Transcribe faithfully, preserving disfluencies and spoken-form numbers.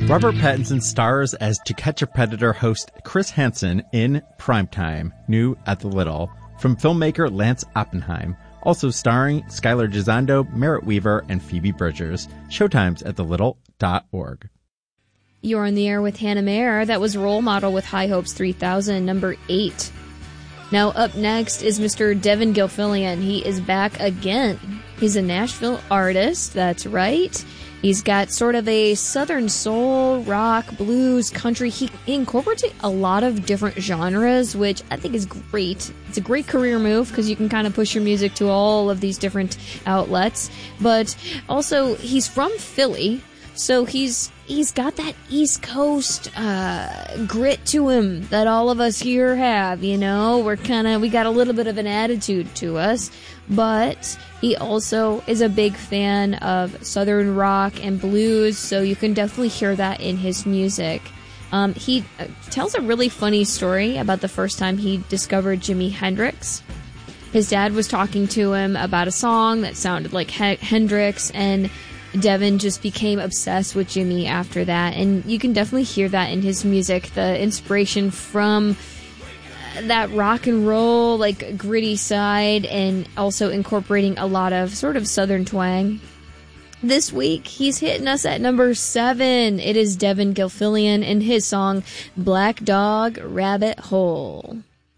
Robert Pattinson stars as To Catch a Predator host Chris Hansen in Primetime, new at the Little, from filmmaker Lance Oppenheim. Also starring Skylar Gisondo, Merritt Weaver, and Phoebe Bridgers. Showtimes at the little dot org. You're on the air with Hannah Mayer. That was Role Model with High Hopes three thousand, number eight. Now up next is Mister Devin Gilfillian. He is back again. He's a Nashville artist, that's right. He's got sort of a southern soul, rock, blues, country. He incorporates a lot of different genres, which I think is great. It's a great career move because you can kind of push your music to all of these different outlets. But also, he's from Philly, so he's he's got that East Coast uh, grit to him that all of us here have, you know? We're kind of, we got a little bit of an attitude to us, but he also is a big fan of southern rock and blues, so you can definitely hear that in his music. Um, he uh, tells a really funny story about the first time he discovered Jimi Hendrix. His dad was talking to him about a song that sounded like H- Hendrix, and Devin just became obsessed with Jimi after that, and you can definitely hear that in his music, the inspiration from that rock and roll, like, gritty side, and also incorporating a lot of sort of southern twang. This week, he's hitting us at number seven. It is Devin Gilfillian and his song, Black Dog Rabbit Hole.